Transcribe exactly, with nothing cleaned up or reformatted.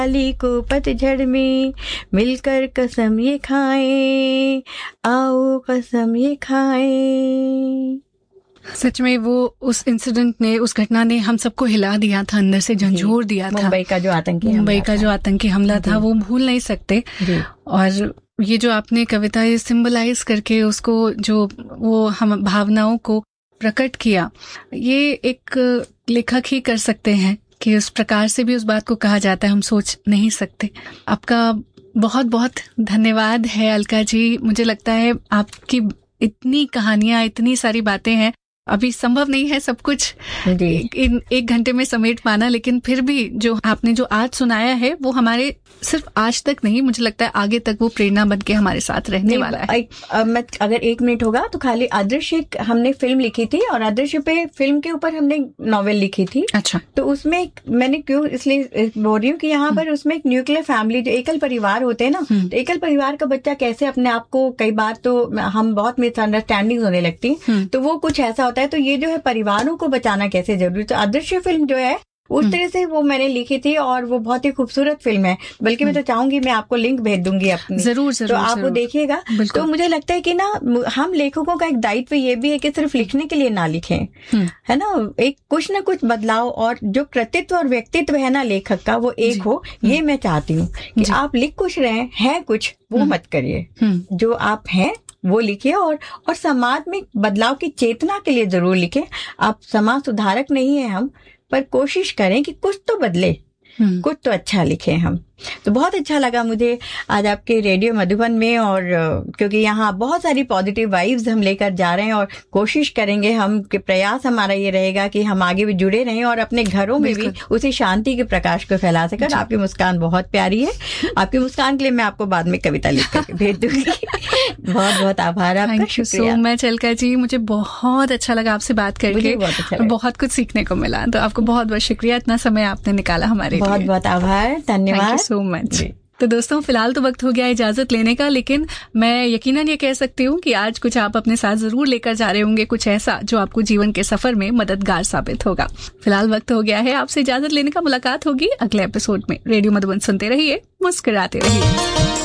दिवाली को पतझड़ में मिलकर कसम ये खाएं, आओ कसम ये खाएं। सच में वो उस इंसिडेंट ने, उस घटना ने हम सबको हिला दिया था, अंदर से झंझोर दिया था। मुंबई का जो आतंकी मुंबई का जो आतंकी हमला था वो भूल नहीं सकते। और ये जो आपने कविता ये सिंबलाइज करके उसको जो वो हम भावनाओं को प्रकट किया, ये एक लेखक ही कर सकते हैं कि उस प्रकार से भी उस बात को कहा जाता है, हम सोच नहीं सकते। आपका बहुत बहुत धन्यवाद है अलका जी। मुझे लगता है आपकी इतनी कहानियां, इतनी सारी बातें हैं, अभी संभव नहीं है सब कुछ इन एक घंटे में समेट पाना, लेकिन फिर भी जो आपने जो आज सुनाया है वो हमारे सिर्फ आज तक नहीं, मुझे लगता है आगे तक वो प्रेरणा बन के हमारे साथ रहने वाला है। आ, मैं अगर एक मिनट होगा तो खाली अदृश्य हमने फिल्म लिखी थी और अदृश्य पे फिल्म के ऊपर हमने नॉवेल लिखी थी। अच्छा। तो उसमें मैंने क्यों इसलिए बोल रही हूँ कि यहाँ पर उसमें एक न्यूक्लियर फैमिली, जो एकल परिवार होते हैं ना, तो एकल परिवार का बच्चा कैसे अपने आप को, कई बार तो हम बहुत मिसअंडरस्टैंडिंग होने लगती, तो वो कुछ ऐसा होता है। तो ये जो है परिवारों को बचाना कैसे जरूरी, तो अदृश्य फिल्म जो है उस तरह से वो मैंने लिखी थी और वो बहुत ही खूबसूरत फिल्म है। बल्कि मैं तो चाहूंगी मैं आपको लिंक भेज दूंगी अपनी, जरूर जरूर, तो आप वो देखिएगा। तो मुझे लगता है कि ना हम लेखकों का एक दायित्व ये भी है कि सिर्फ लिखने के लिए ना लिखें, है ना, एक कुछ ना कुछ बदलाव, और जो कृतित्व और व्यक्तित्व है ना लेखक का वो एक हो, ये मैं चाहती हूँ कि आप लिख कुछ रहे हैं कुछ वो मत करिए, जो आप हैं वो लिखिए और और समाज में बदलाव की चेतना के लिए जरूर लिखें। आप समाज सुधारक नहीं है हम, पर कोशिश करें कि कुछ तो बदले, कुछ तो अच्छा लिखें हम। तो बहुत अच्छा लगा मुझे आज आपके रेडियो मधुबन में, और क्योंकि यहाँ बहुत सारी पॉजिटिव वाइब्स हम लेकर जा रहे हैं और कोशिश करेंगे हम कि प्रयास हमारा ये रहेगा कि हम आगे भी जुड़े रहें और अपने घरों में भी उसी शांति के प्रकाश को फैला सकें। आपकी मुस्कान बहुत प्यारी है, आपकी मुस्कान के लिए मैं आपको बाद में कविता लिख कर भेज दूंगी। बहुत बहुत आभार आपका, शुक्रिया। मैं अलका जी, मुझे बहुत अच्छा लगा आपसे बात करके, बहुत, अच्छा बहुत कुछ सीखने को मिला, तो आपको बहुत बहुत शुक्रिया, इतना समय आपने निकाला हमारे लिए। बहुत बहुत आभार, धन्यवाद सो मच। तो दोस्तों फिलहाल तो वक्त हो गया इजाजत लेने का, लेकिन मैं यकीनन ये कह सकती हूँ कि आज कुछ आप अपने साथ जरूर लेकर जा रहे होंगे, कुछ ऐसा जो आपको जीवन के सफर में मददगार साबित होगा। फिलहाल वक्त हो गया है आपसे इजाजत लेने का, मुलाकात होगी अगले एपिसोड में। रेडियो मधुबन सुनते रहिए, मुस्कुराते रहिए।